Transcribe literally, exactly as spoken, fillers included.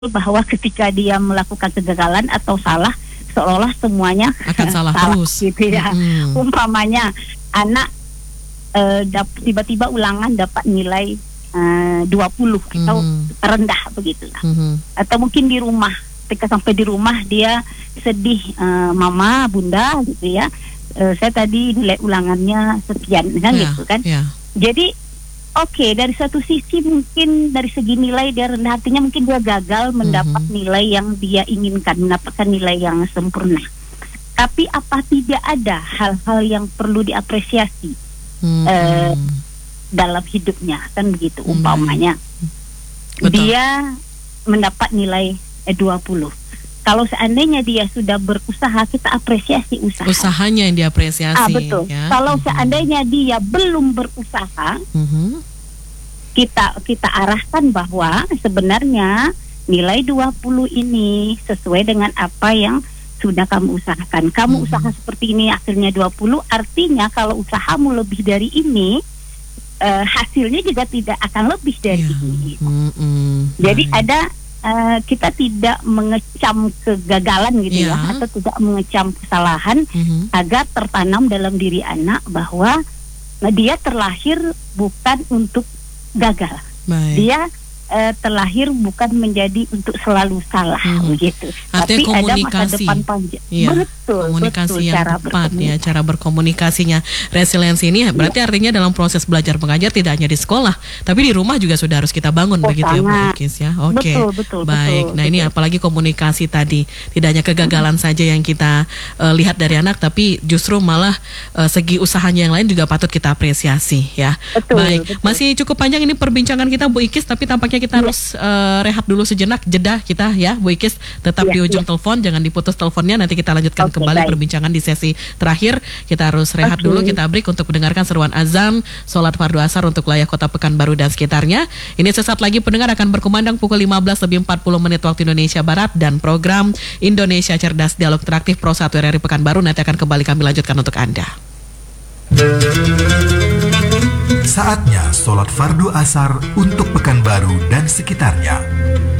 bahwa ketika dia melakukan kegagalan atau salah, seolah-olah semuanya akan salah, salah terus gitu ya. Hmm. Umpamanya anak uh, dap- tiba-tiba ulangan dapat nilai uh, dua puluh hmm. atau rendah begitulah. Hmm. Atau mungkin di rumah, ketika sampai di rumah dia sedih, uh, mama, bunda gitu ya. Uh, saya tadi nilai ulangannya sekian kan yeah, gitu kan. Yeah. Jadi Oke, okay, dari satu sisi mungkin dari segi nilai dia rendah, artinya mungkin dia gagal mendapat mm-hmm. nilai yang dia inginkan, mendapatkan nilai yang sempurna. Tapi apa tidak ada hal-hal yang perlu diapresiasi mm-hmm. eh, dalam hidupnya, kan begitu mm-hmm. umpamanya. Betul. Dia mendapat nilai eh, dua puluh. Kalau seandainya dia sudah berusaha, kita apresiasi usaha. Usahanya yang diapresiasi. Ah, betul. Ya. Kalau mm-hmm. seandainya dia belum berusaha, mm-hmm. kita kita arahkan bahwa sebenarnya nilai dua puluh ini sesuai dengan apa yang sudah kamu usahakan. Kamu mm-hmm. usaha seperti ini, hasilnya dua puluh, artinya kalau usahamu lebih dari ini, uh, hasilnya juga tidak akan lebih dari yeah. ini. Mm-hmm. Jadi mm-hmm. ada Uh, kita tidak mengecam kegagalan gitu yeah. ya, atau tidak mengecam kesalahan mm-hmm. agar tertanam dalam diri anak bahwa dia terlahir bukan untuk gagal. Baik. Dia uh, terlahir bukan menjadi untuk selalu salah mm-hmm. begitu. Artinya tapi komunikasi. Ada masa depan panjang. Iya. Betul, komunikasi betul, yang cara tepat ya, cara berkomunikasinya. Resiliensi ini berarti ya. Artinya dalam proses belajar mengajar tidak hanya di sekolah, tapi di rumah juga sudah harus kita bangun oh, begitu sangat. Ya Bu Ikis ya. Oke. Okay. Betul, betul, baik. Betul, nah betul. Ini apalagi komunikasi tadi, tidak hanya kegagalan hmm. saja yang kita uh, lihat dari anak, tapi justru malah uh, segi usahanya yang lain juga patut kita apresiasi ya. Betul, baik. Betul. Masih cukup panjang ini perbincangan kita Bu Ikis, tapi tampaknya kita ya. harus uh, rehat dulu sejenak, jeda kita ya Bu Ikis. Tetap ya, di ujung ya. telepon, jangan diputus teleponnya, nanti kita lanjutkan okay, kembali baik. perbincangan di sesi terakhir. Kita harus rehat okay. dulu, kita break untuk mendengarkan seruan azan sholat fardu asar untuk wilayah Kota Pekanbaru dan sekitarnya. Ini sesaat lagi pendengar akan berkumandang pukul lima belas lebih empat puluh menit waktu Indonesia Barat, dan program Indonesia Cerdas Dialog Interaktif Pro satu R R I Pekanbaru nanti akan kembali kami lanjutkan untuk Anda. Saatnya sholat fardu asar untuk Pekanbaru dan sekitarnya.